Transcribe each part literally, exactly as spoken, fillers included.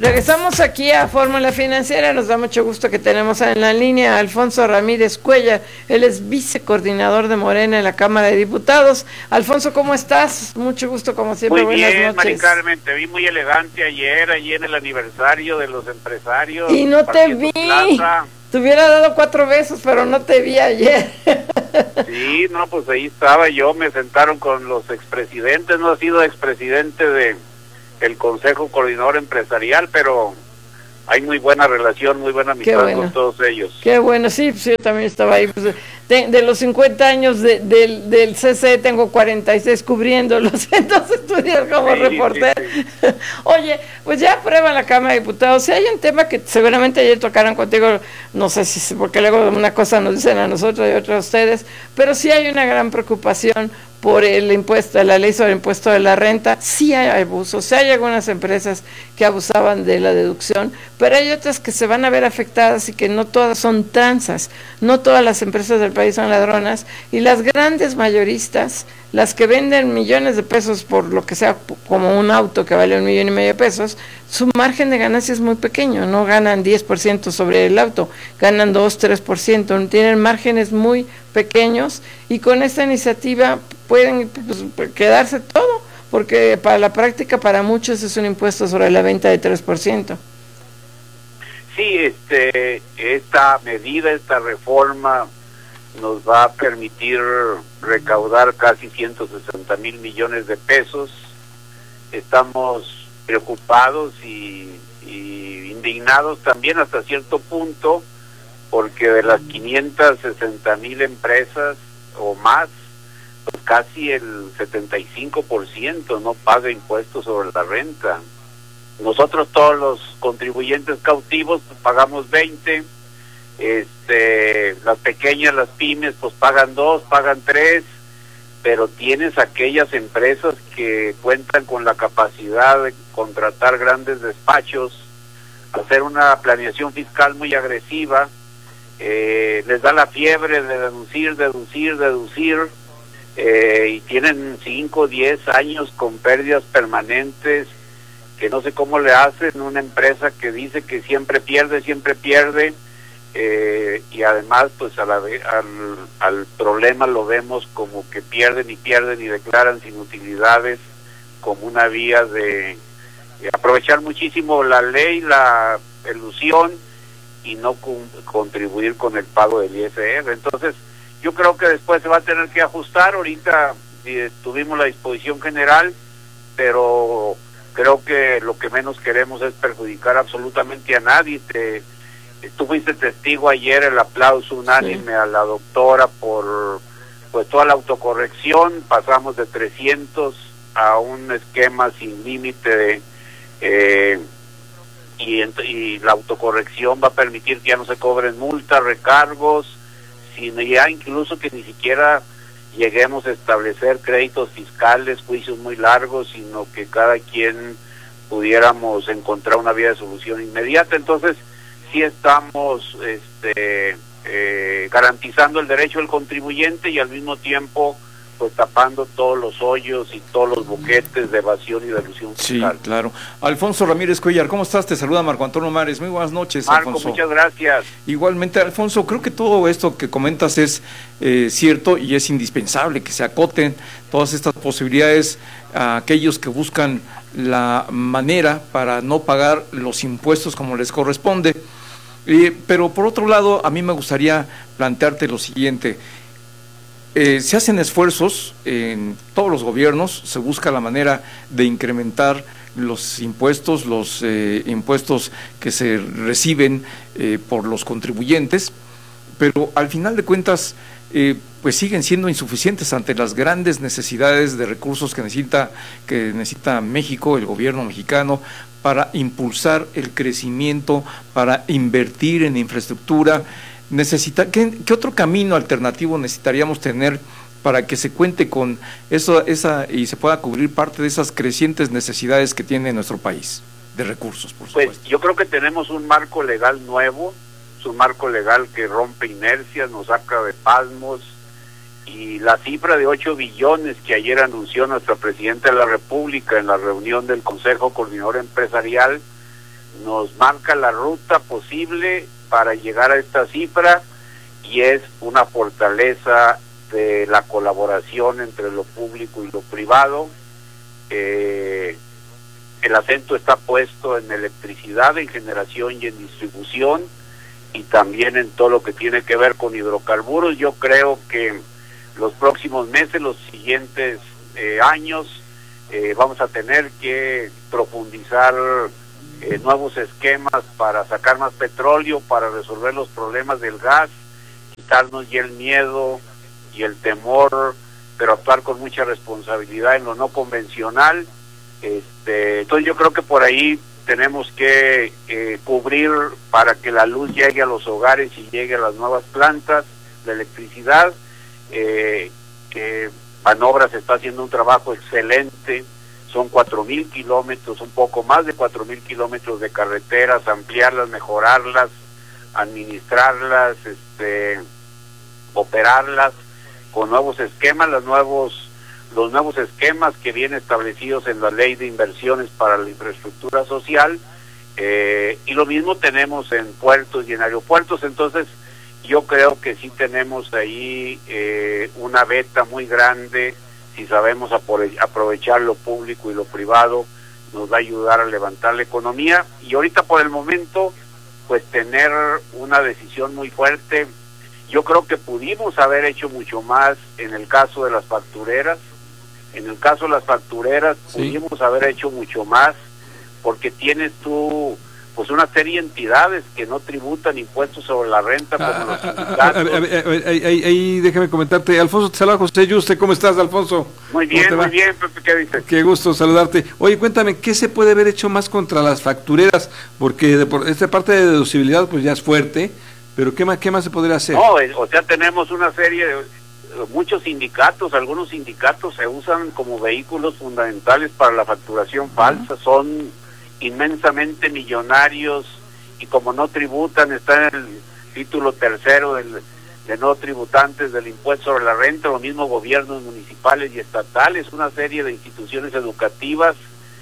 Regresamos aquí a Fórmula Financiera. Nos da mucho gusto que tenemos en la línea a Alfonso Ramírez Cuellar. Él es vicecoordinador de Morena en la Cámara de Diputados. Alfonso, ¿cómo estás? Mucho gusto, como siempre. Muy Buenas bien, noches. Mari Carmen, te vi muy elegante ayer, allí en el aniversario de los empresarios. Y no te vi. Plaza. Te hubiera dado cuatro besos, pero no te vi ayer. Sí, no, pues ahí estaba yo, me sentaron con los expresidentes, no ha sido expresidente de el Consejo Coordinador Empresarial, pero hay muy buena relación, muy buena amistad bueno. con todos ellos. Qué bueno, sí, pues yo también estaba ahí. Pues, de, de los cincuenta años de, de, del C C tengo cuarenta y seis cubriéndolos, entonces estudias como sí, reportero. Sí, sí. Oye, pues ya aprueba la Cámara de Diputados. Si hay un tema que seguramente ayer tocaron contigo, no sé si porque luego una cosa nos dicen a nosotros y otra a ustedes, pero sí hay una gran preocupación por el impuesto, la ley sobre el impuesto de la renta. Sí hay abusos, sí hay algunas empresas que abusaban de la deducción, pero hay otras que se van a ver afectadas y que no todas son tranzas, no todas las empresas del país son ladronas, y las grandes mayoristas, las que venden millones de pesos por lo que sea, como un auto que vale un millón y medio de pesos, su margen de ganancia es muy pequeño, no ganan diez por ciento sobre el auto, ganan dos, tres por ciento, tienen márgenes muy pequeños, y con esta iniciativa pueden pues, quedarse todo, porque para la práctica para muchos es un impuesto sobre la venta de tres por ciento. Sí, este, esta medida, esta reforma nos va a permitir recaudar casi ciento sesenta mil millones de pesos. Estamos preocupados y, y indignados también hasta cierto punto, porque de las quinientas sesenta mil empresas o más, pues casi el setenta y cinco por ciento no paga impuestos sobre la renta. Nosotros todos los contribuyentes cautivos pues pagamos veinte, este, las pequeñas, las pymes pues pagan dos, pagan tres, pero tienes aquellas empresas que cuentan con la capacidad de contratar grandes despachos, hacer una planeación fiscal muy agresiva, eh, les da la fiebre de deducir, deducir, deducir, eh, y tienen cinco, diez años con pérdidas permanentes, que no sé cómo le hacen, una empresa que dice que siempre pierde, siempre pierde, eh, y además pues a la, al, al problema lo vemos como que pierden y pierden y declaran sin utilidades, como una vía de, de aprovechar muchísimo la ley, la ilusión, y no con, contribuir con el pago del I S R. Entonces yo creo que después se va a tener que ajustar. Ahorita eh, tuvimos la disposición general, pero creo que lo que menos queremos es perjudicar absolutamente a nadie. Te, tú fuiste testigo ayer el aplauso unánime sí. a la doctora por pues toda la autocorrección. Pasamos de trescientos a un esquema sin límite de eh, y, y la autocorrección va a permitir que ya no se cobren multas, recargos, sino ya incluso que ni siquiera lleguemos a establecer créditos fiscales, juicios muy largos, sino que cada quien pudiéramos encontrar una vía de solución inmediata. Entonces sí estamos este, eh, garantizando el derecho del contribuyente y al mismo tiempo pues tapando todos los hoyos y todos los boquetes de evasión y de elusión fiscal. Sí, claro. Alfonso Ramírez Cuellar, ¿cómo estás? Te saluda Marco Antonio Mares. Muy buenas noches, Marco, Alfonso. muchas gracias. Igualmente, Alfonso, creo que todo esto que comentas es eh, cierto y es indispensable que se acoten todas estas posibilidades a aquellos que buscan la manera para no pagar los impuestos como les corresponde. Eh, pero por otro lado, a mí me gustaría plantearte lo siguiente. Eh, se hacen esfuerzos en todos los gobiernos, se busca la manera de incrementar los impuestos, los eh, impuestos que se reciben eh, por los contribuyentes, pero al final de cuentas eh, pues siguen siendo insuficientes ante las grandes necesidades de recursos que necesita, que necesita México, el gobierno mexicano, para impulsar el crecimiento, para invertir en infraestructura. Necesita, ¿qué, ¿Qué otro camino alternativo necesitaríamos tener para que se cuente con eso esa y se pueda cubrir parte de esas crecientes necesidades que tiene nuestro país de recursos, por supuesto? Pues yo creo que tenemos un marco legal nuevo, es un marco legal que rompe inercias, nos saca de pasmos, y la cifra de ocho billones que ayer anunció nuestra Presidenta de la República en la reunión del Consejo Coordinador Empresarial nos marca la ruta posible para llegar a esta cifra, y es una fortaleza de la colaboración entre lo público y lo privado. Eh, el acento está puesto en electricidad, en generación y en distribución, y también en todo lo que tiene que ver con hidrocarburos. Yo creo que los próximos meses, los siguientes eh, años, eh, vamos a tener que profundizar eh, nuevos esquemas para sacar más petróleo, para resolver los problemas del gas, quitarnos ya el miedo y el temor, pero actuar con mucha responsabilidad en lo no convencional. Este, entonces yo creo que por ahí tenemos que eh, cubrir para que la luz llegue a los hogares y llegue a las nuevas plantas de electricidad. Eh, que Banobras está haciendo un trabajo excelente, son cuatro mil kilómetros, un poco más de cuatro mil kilómetros de carreteras, ampliarlas, mejorarlas, administrarlas, este, operarlas con nuevos esquemas, los nuevos los nuevos esquemas que vienen establecidos en la ley de inversiones para la infraestructura social, eh, y lo mismo tenemos en puertos y en aeropuertos. Entonces yo creo que sí tenemos ahí eh, una beta muy grande. Si sabemos aprovechar lo público y lo privado, nos va a ayudar a levantar la economía. Y ahorita por el momento, pues tener una decisión muy fuerte. Yo creo que pudimos haber hecho mucho más en el caso de las factureras. En el caso de las factureras, sí, pudimos haber hecho mucho más, porque tienes tú pues una serie de entidades que no tributan impuestos sobre la renta, como ah, los sindicatos. Ahí, ahí déjame comentarte, Alfonso, te saluda José Yuste. ¿Cómo estás, Alfonso? Muy bien, muy bien, Pepe, ¿qué dices? Qué gusto saludarte. Oye, cuéntame, ¿qué se puede haber hecho más contra las factureras? Porque de por esta parte de deducibilidad pues ya es fuerte, pero ¿qué más, qué más se podría hacer? No, o sea, tenemos una serie de... muchos sindicatos, algunos sindicatos se usan como vehículos fundamentales para la facturación falsa, son inmensamente millonarios, y como no tributan, está en el título tercero del, de no tributantes del impuesto sobre la renta, lo mismo gobiernos municipales y estatales, una serie de instituciones educativas.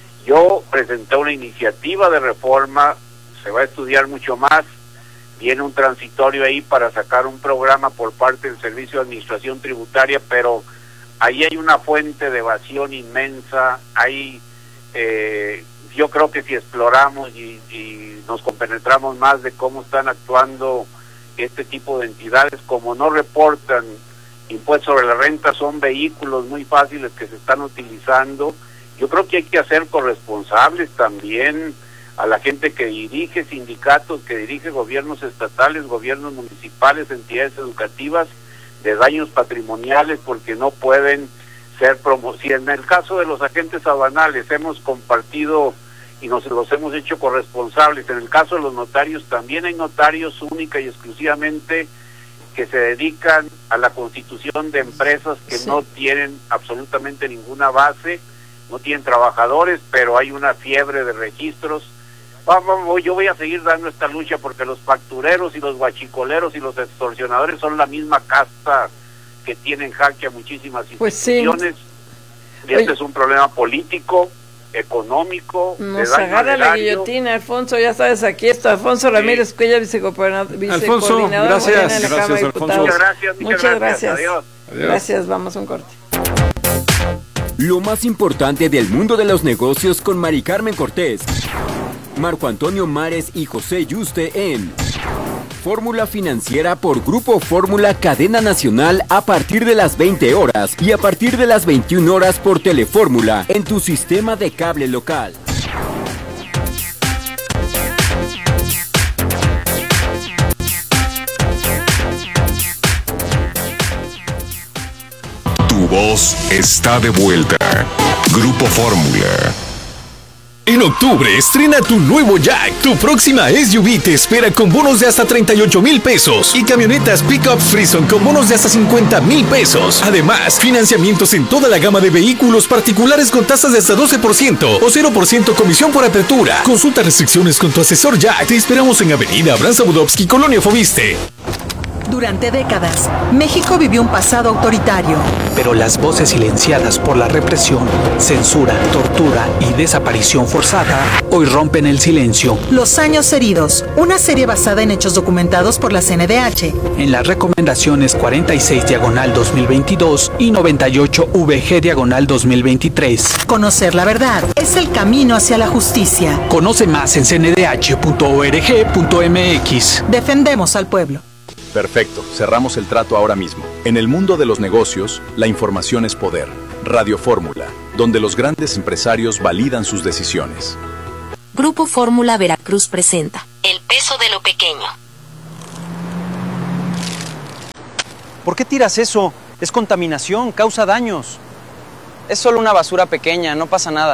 Yo presenté una iniciativa de reforma, se va a estudiar mucho más, viene un transitorio ahí para sacar un programa por parte del Servicio de Administración Tributaria, pero ahí hay una fuente de evasión inmensa. Hay, eh, yo creo que si exploramos y, y nos compenetramos más de cómo están actuando este tipo de entidades, como no reportan impuestos sobre la renta, son vehículos muy fáciles que se están utilizando. Yo creo que hay que hacer corresponsables también a la gente que dirige sindicatos, que dirige gobiernos estatales, gobiernos municipales, entidades educativas, de daños patrimoniales, porque no pueden ser promo... Si en el caso de los agentes aduanales hemos compartido y nos los hemos hecho corresponsables, en el caso de los notarios también hay notarios única y exclusivamente que se dedican a la constitución de empresas que sí. no tienen absolutamente ninguna base, no tienen trabajadores, pero hay una fiebre de registros. Vamos, yo voy a seguir dando esta lucha, porque los factureros y los guachicoleros y los extorsionadores son la misma casta que tienen jaque a muchísimas instituciones. Pues sí. Y este es un problema político, económico. Nos agarra la guillotina, Alfonso, ya sabes, aquí está Alfonso sí. Ramírez Cuellar, vicecoordinador Alfonso, gracias, de la gracias, de Alfonso. Muchas gracias, muchas, muchas gracias. gracias. Adiós. Adiós. Gracias, vamos a un corte. Lo más importante del mundo de los negocios con Mari Carmen Cortés, Marco Antonio Mares y José Yuste en Fórmula Financiera por Grupo Fórmula Cadena Nacional, a partir de las veinte horas y a partir de las veintiuna horas por Telefórmula en tu sistema de cable local. Tu voz está de vuelta. Grupo Fórmula. En octubre estrena tu nuevo Jack. Tu próxima S U V te espera con bonos de hasta treinta y ocho mil pesos y camionetas Pickup Frison con bonos de hasta cincuenta mil pesos. Además, financiamientos en toda la gama de vehículos particulares con tasas de hasta doce por ciento o cero por ciento comisión por apertura. Consulta restricciones con tu asesor Jack. Te esperamos en Avenida Abraham Budowski, Colonia Fobiste. Durante décadas, México vivió un pasado autoritario. Pero las voces silenciadas por la represión, censura, tortura y desaparición forzada hoy rompen el silencio. Los años heridos, una serie basada en hechos documentados por la C N D H. En las recomendaciones cuarenta y seis diagonal dos mil veintidós y noventa y ocho V G diagonal dos mil veintitrés. Conocer la verdad es el camino hacia la justicia. Conoce más en c n d h punto org punto m x. Defendemos al pueblo. Perfecto, cerramos el trato ahora mismo. En el mundo de los negocios, la información es poder. Radio Fórmula, donde los grandes empresarios validan sus decisiones. Grupo Fórmula Veracruz presenta El peso de lo pequeño. ¿Por qué tiras eso? Es contaminación, causa daños. Es solo una basura pequeña, no pasa nada.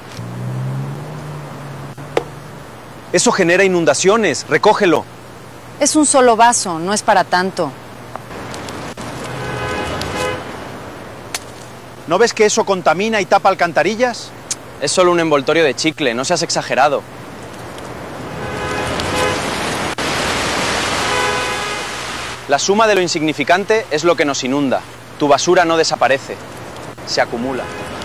Eso genera inundaciones, recógelo. Es un solo vaso, no es para tanto. ¿No ves que eso contamina y tapa alcantarillas? Es solo un envoltorio de chicle, no seas exagerado. La suma de lo insignificante es lo que nos inunda. Tu basura no desaparece, se acumula.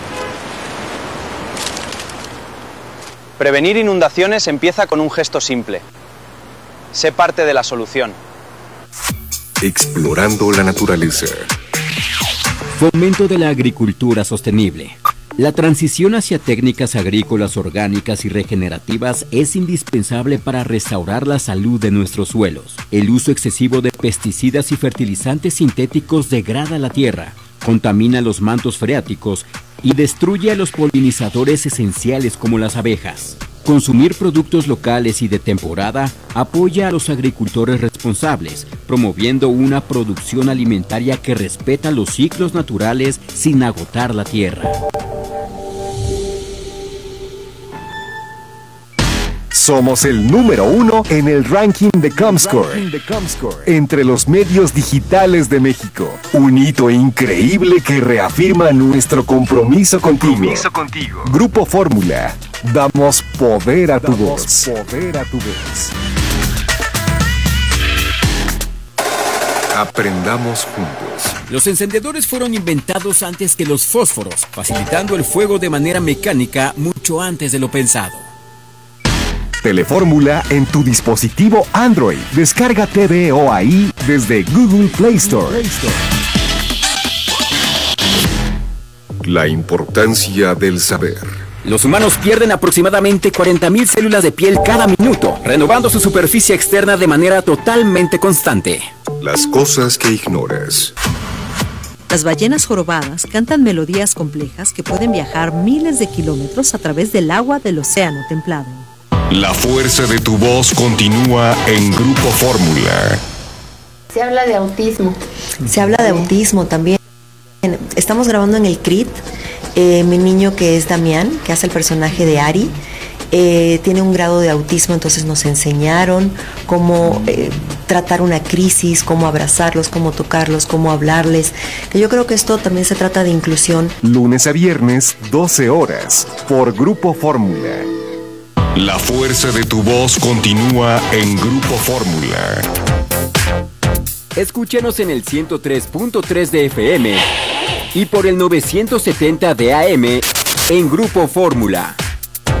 Prevenir inundaciones empieza con un gesto simple. Sé parte de la solución. Explorando la naturaleza. Fomento de la agricultura sostenible. La transición hacia técnicas agrícolas orgánicas y regenerativas es indispensable para restaurar la salud de nuestros suelos. El uso excesivo de pesticidas y fertilizantes sintéticos degrada la tierra, contamina los mantos freáticos y destruye a los polinizadores esenciales como las abejas. Consumir productos locales y de temporada apoya a los agricultores responsables, promoviendo una producción alimentaria que respeta los ciclos naturales sin agotar la tierra. Somos el número uno en el ranking de Comscore, entre los medios digitales de México. Un hito increíble que reafirma nuestro compromiso contigo. Compromiso contigo. Grupo Fórmula, damos poder a tu voz. Poder a tu voz. Aprendamos juntos. Los encendedores fueron inventados antes que los fósforos, facilitando el fuego de manera mecánica mucho antes de lo pensado. Telefórmula en tu dispositivo Android. Descarga T V O ahí desde Google Play Store. La importancia del saber. Los humanos pierden aproximadamente cuarenta mil células de piel cada minuto, renovando su superficie externa de manera totalmente constante. Las cosas que ignoras. Las ballenas jorobadas cantan melodías complejas que pueden viajar miles de kilómetros a través del agua del océano templado. La fuerza de tu voz continúa en Grupo Fórmula. Se habla de autismo. Se habla de autismo también. Estamos grabando en el C R I T. Eh, mi niño, que es Damián, que hace el personaje de Ari, eh, tiene un grado de autismo, entonces nos enseñaron cómo eh, tratar una crisis, cómo abrazarlos, cómo tocarlos, cómo hablarles. Que yo creo que esto también se trata de inclusión. Lunes a viernes, doce horas, por Grupo Fórmula. La fuerza de tu voz continúa en Grupo Fórmula. Escúchanos en el ciento tres punto tres de F M y por el novecientos setenta de A M en Grupo Fórmula.